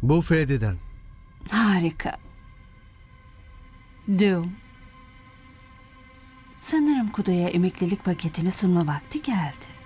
Bu Freddy'den. Harika. Du. Sanırım Kuda'ya emeklilik paketini sunma vakti geldi.